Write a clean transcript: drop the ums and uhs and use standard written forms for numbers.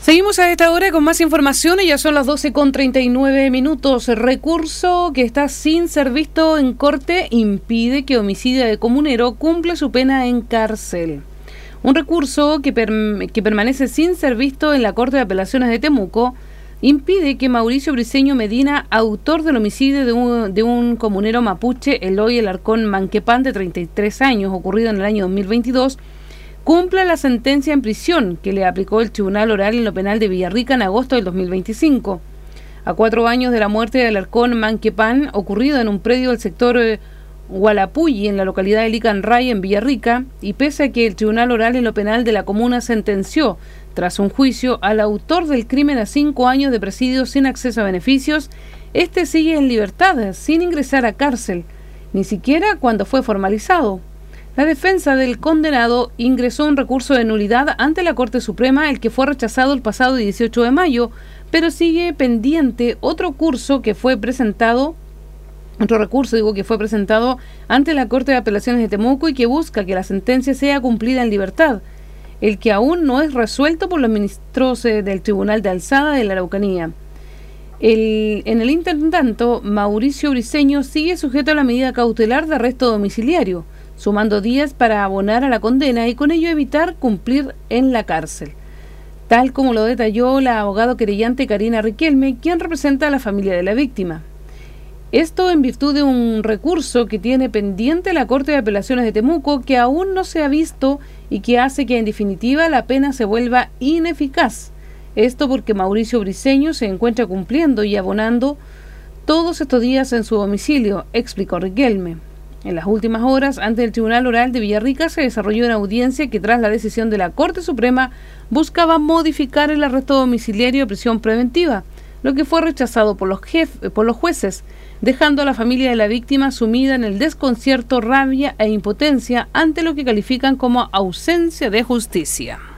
Seguimos a esta hora con más información y ya son las 12:39. Recurso que está sin ser visto en corte impide que homicidio de comunero cumpla su pena en cárcel. Un recurso que permanece sin ser visto en la Corte de Apelaciones de Temuco impide que Mauricio Briceño Medina, autor del homicidio de un comunero mapuche, Eloy Alarcón Manquepán, de 33 años, ocurrido en el año 2022, cumpla la sentencia en prisión que le aplicó el Tribunal Oral en lo Penal de Villarrica en agosto del 2025. A 4 años de la muerte de Alarcón Manquepán, ocurrido en un predio del sector Hualapulli, en la localidad de Licanray, en Villarrica, y pese a que el Tribunal Oral en lo Penal de la comuna sentenció, tras un juicio, al autor del crimen a 5 años de presidio sin acceso a beneficios, este sigue en libertad, sin ingresar a cárcel, ni siquiera cuando fue formalizado. La defensa del condenado ingresó un recurso de nulidad ante la Corte Suprema, el que fue rechazado el pasado 18 de mayo, pero sigue pendiente otro recurso que fue presentado ante la Corte de Apelaciones de Temuco y que busca que la sentencia sea cumplida en libertad, el que aún no es resuelto por los ministros del Tribunal de Alzada de la Araucanía. En el intertanto, Mauricio Briceño sigue sujeto a la medida cautelar de arresto domiciliario, sumando días para abonar a la condena y con ello evitar cumplir en la cárcel, tal como lo detalló la abogada querellante Karina Riquelme, quien representa a la familia de la víctima. Esto en virtud de un recurso que tiene pendiente la Corte de Apelaciones de Temuco, que aún no se ha visto y que hace que en definitiva la pena se vuelva ineficaz. Esto porque Mauricio Briceño se encuentra cumpliendo y abonando todos estos días en su domicilio, explicó Riquelme. En las últimas horas, ante el Tribunal Oral de Villarrica, se desarrolló una audiencia que, tras la decisión de la Corte Suprema, buscaba modificar el arresto domiciliario de prisión preventiva, lo que fue rechazado por los jueces, dejando a la familia de la víctima sumida en el desconcierto, rabia e impotencia ante lo que califican como ausencia de justicia.